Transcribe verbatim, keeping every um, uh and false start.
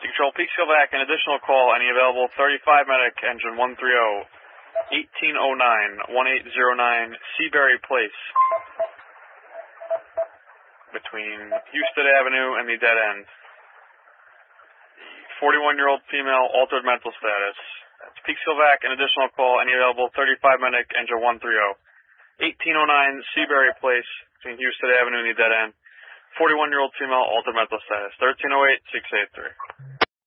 Control, Peak Silvac, an additional call, any available thirty-five medic, engine one three zero, eighteen oh nine, eighteen oh nine Seabury Place, between Houston Avenue and the dead end. forty-one-year-old female, altered mental status. That's Peak Silvac, an additional call, any available thirty-five medic, engine one three zero, eighteen oh nine Seabury Place, between Houston Avenue and the dead end. forty-one-year-old female, altered mental status. thirteen oh eight, six eight three.